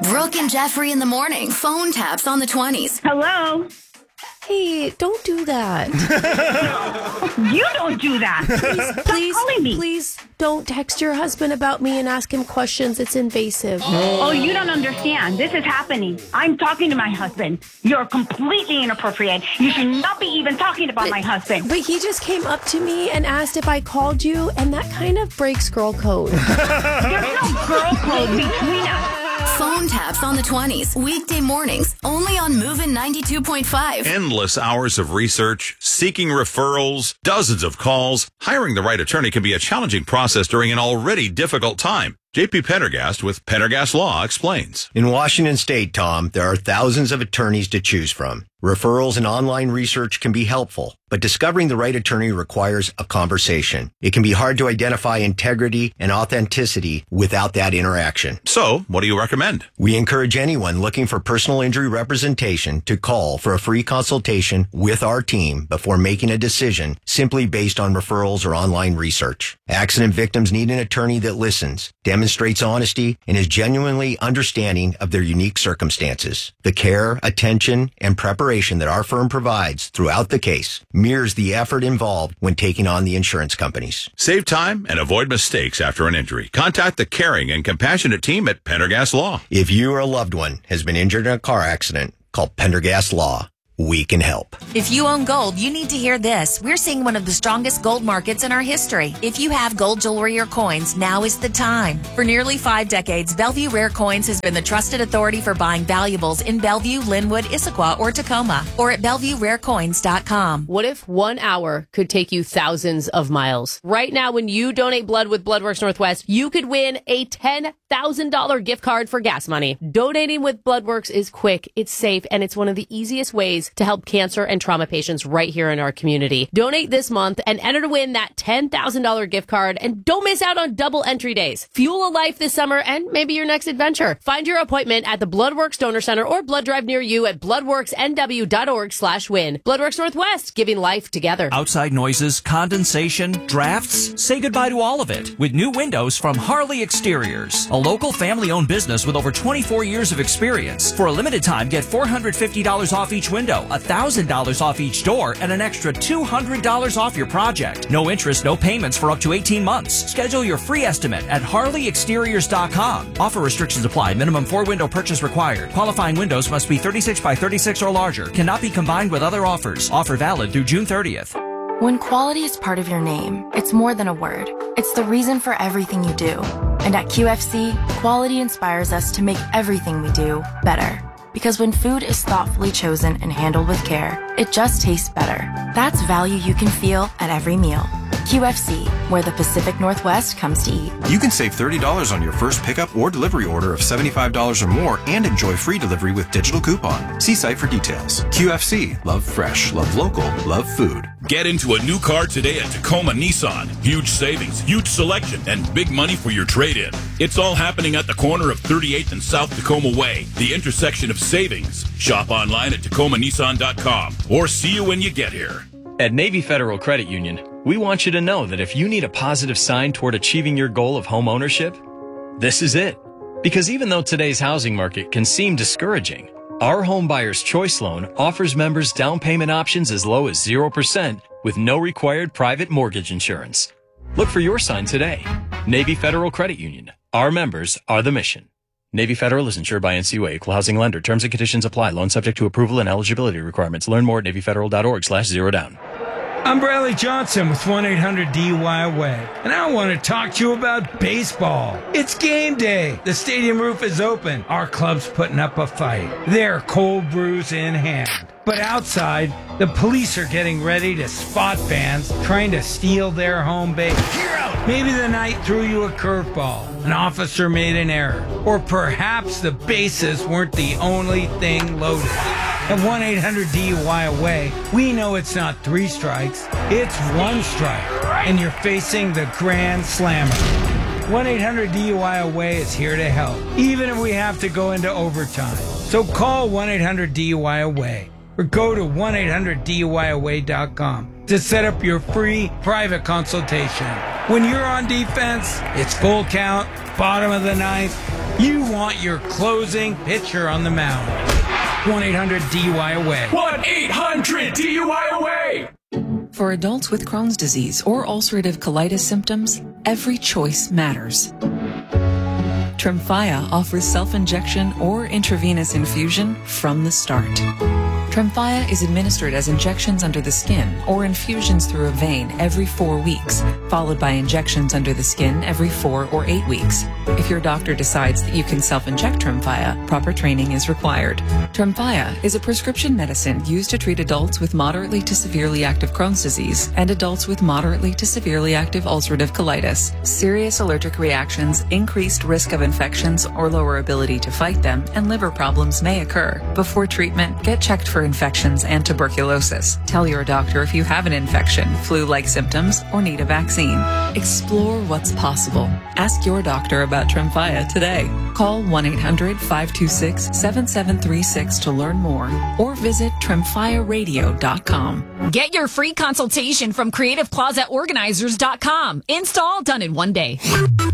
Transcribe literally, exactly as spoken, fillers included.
Brooke and Jeffrey in the morning. Phone taps on the twenties. Hello? Hey, don't do that. You don't do that. Please, please, calling me. please don't text your husband about me and ask him questions. It's invasive. Oh, you don't understand. This is happening. I'm talking to my husband. You're completely inappropriate. You should not be even talking about But- my husband. But he just came up to me and asked if I called you, and that kind of breaks girl code. There's no girl code between us. Phone taps on the twenties. Weekday mornings. Only on Movin' ninety-two point five. Endless hours of research, seeking referrals, dozens of calls. Hiring the right attorney can be a challenging process during an already difficult time. J P Pendergast with Pendergast Law explains. In Washington State, Tom, there are thousands of attorneys to choose from. Referrals and online research can be helpful, but discovering the right attorney requires a conversation. It can be hard to identify integrity and authenticity without that interaction. So, what do you recommend? We encourage anyone looking for personal injury representation to call for a free consultation with our team before making a decision simply based on referrals or online research. Accident victims need an attorney that listens, demonstrates honesty, and is genuinely understanding of their unique circumstances. The care, attention, and preparation that our firm provides throughout the case mirrors the effort involved when taking on the insurance companies. Save time and avoid mistakes after an injury. Contact the caring and compassionate team at Pendergast Law. If you or a loved one has been injured in a car accident, call Pendergast Law. We can help. If you own gold, you need to hear this. We're seeing one of the strongest gold markets in our history. If you have gold jewelry or coins, now is the time. For nearly five decades, Bellevue Rare Coins has been the trusted authority for buying valuables in Bellevue, Linwood, Issaquah, or Tacoma, or at bellevue rare coins dot com. What if one hour could take you thousands of miles? Right now, when you donate blood with Bloodworks Northwest, you could win a ten thousand dollars gift card for gas money. Donating with Bloodworks is quick, it's safe, and it's one of the easiest ways to help cancer and trauma patients right here in our community. Donate this month and enter to win that ten thousand dollars gift card, and don't miss out on double entry days. Fuel a life this summer and maybe your next adventure. Find your appointment at the Bloodworks Donor Center or blood drive near you at bloodworksnw.org slash win. Bloodworks Northwest, giving life together. Outside noises, condensation, drafts, say goodbye to all of it with new windows from Harley Exteriors, a local family-owned business with over twenty-four years of experience. For a limited time, get four hundred fifty dollars off each window, one thousand dollars off each door, and an extra two hundred dollars off your project. No interest, no payments for up to eighteen months. Schedule your free estimate at harley exteriors dot com. Offer restrictions apply. Minimum four-window purchase required. Qualifying windows must be thirty-six by thirty-six or larger. Cannot be combined with other offers. Offer valid through June thirtieth. When quality is part of your name, it's more than a word. It's the reason for everything you do. And at Q F C, quality inspires us to make everything we do better. Because when food is thoughtfully chosen and handled with care, it just tastes better. That's value you can feel at every meal. Q F C, where the Pacific Northwest comes to eat. You can save thirty dollars on your first pickup or delivery order of seventy-five dollars or more and enjoy free delivery with digital coupon. See site for details. Q F C. Love fresh, love local, love food. Get into a new car today at Tacoma Nissan. Huge savings, huge selection, and big money for your trade-in. It's all happening at the corner of thirty-eighth and South Tacoma Way, the intersection of savings. Shop online at tacoma nissan dot com or see you when you get here. At Navy Federal Credit Union, we want you to know that if you need a positive sign toward achieving your goal of home ownership, this is it. Because even though today's housing market can seem discouraging, our Home Buyer's Choice Loan offers members down payment options as low as zero percent with no required private mortgage insurance. Look for your sign today. Navy Federal Credit Union. Our members are the mission. Navy Federal is insured by N C U A, equal housing lender. Terms and conditions apply. Loan subject to approval and eligibility requirements. Learn more at navy federal dot org slash zero down. I'm Bradley Johnson with one eight hundred D U I away, and I want to talk to you about baseball. It's game day. The stadium roof is open. Our club's putting up a fight. They're cold brews in hand. But outside, the police are getting ready to spot fans trying to steal their home base. Maybe the night threw you a curveball, an officer made an error, or perhaps the bases weren't the only thing loaded. At one eight hundred D U I away, we know it's not three strikes, it's one strike, and you're facing the Grand Slammer. one eight hundred D U I away is here to help, even if we have to go into overtime. So call one eight hundred D U I away or go to one eight hundred D U I away dot com to set up your free private consultation. When you're on defense, it's full count, bottom of the ninth. You want your closing pitcher on the mound. one eight hundred D U I away. one eight hundred D U I away. For adults with Crohn's disease or ulcerative colitis symptoms, every choice matters. Tremfya offers self-injection or intravenous infusion from the start. Tremfya is administered as injections under the skin or infusions through a vein every four weeks, followed by injections under the skin every four or eight weeks. If your doctor decides that you can self-inject Tremfya, proper training is required. Tremfya is a prescription medicine used to treat adults with moderately to severely active Crohn's disease and adults with moderately to severely active ulcerative colitis. Serious allergic reactions, increased risk of infections or lower ability to fight them, and liver problems may occur. Before treatment, get checked for infections and tuberculosis. Tell your doctor if you have an infection, flu-like symptoms, or need a vaccine. Explore what's possible. Ask your doctor about Tremfya today. Call one eight hundred five two six seven seven three six to learn more or visit tremfya radio dot com. Get your free consultation from creative closet organizers dot com. Install done in one day.